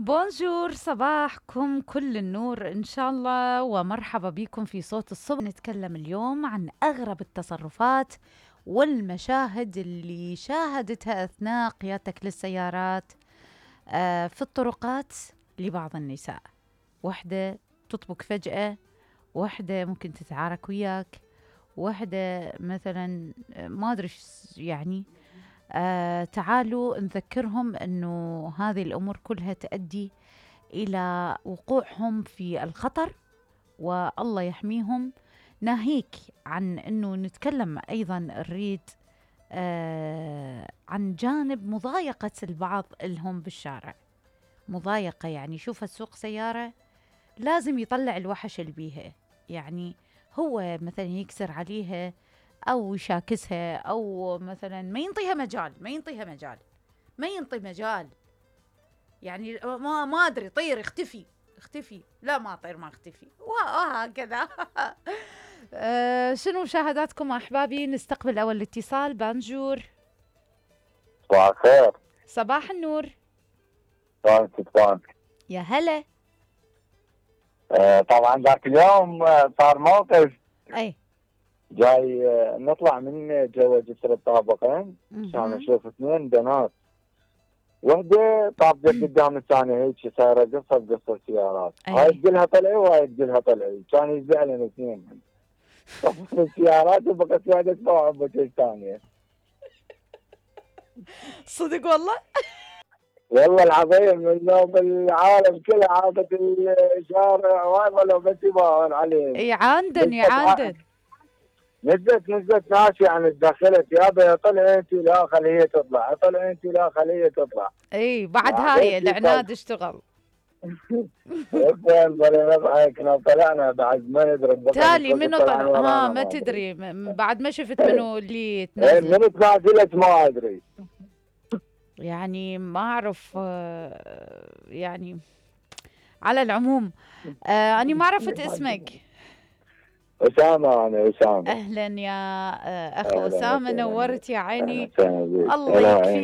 بونجور، صباحكم كل النور إن شاء الله، ومرحبا بكم في صوت الصبح. نتكلم اليوم عن أغرب التصرفات والمشاهد اللي شاهدتها أثناء قيادتك للسيارات في الطرقات لبعض النساء. وحدة تطبق فجأة، وحدة ممكن تتعارك وياك، وحدة مثلا ما أدري يعني. تعالوا نذكرهم أنه هذه الأمور كلها تؤدي إلى وقوعهم في الخطر، والله يحميهم. ناهيك عن أنه نتكلم أيضا نريد عن جانب مضايقة البعض لهم بالشارع. مضايقة يعني شوف السوق سيارة لازم يطلع الوحش اللي بيها، يعني هو مثلا يكسر عليها أو يشاكسها، أو مثلا ما ينطيها مجال يعني ما أدري، طير اختفي، لا ما طير ما اختفي، وهكذا. شنو مشاهداتكم أحبابي؟ نستقبل أول اتصال. بانجور، صباح الخير. صباح النور. شلونك؟ يا هلا. طبعا ذاك اليوم صار موقف. أي جاي نطلع من جوا جسر الطابقين عشان نشوف اثنين بنات، وحده طابقت قدام الثانيه هيك صايره قصه بقصه سيارات، هاي تقلها طلعي وهاي تقلها طلعي، كان يزعلن اثنين طبقت السيارات وبقت واحده تبوع الثانيه. صدق والله. والله العظيم انه بالعالم كله عادة الشارع ولو بس يباهون عليه. يعاندن نزلت ناس يعني دخلت يابا طلع انت لا خليه تطلع، طلع انت لا خليه تطلع. اي بعد هاي العناد اشتغل. وين نضحك طلعنا بعد ما ندري تالي منو طلع؟ ما تدري بعد ما شفت منو اللي تنازل. منو تنازلت ما ادري، يعني ما اعرف. يعني على العموم أنا ما عرفت اسمك. أسامة. أنا أسامة. أهلا يا أخ أسامة، نورت يا عيني. الله الله يكفي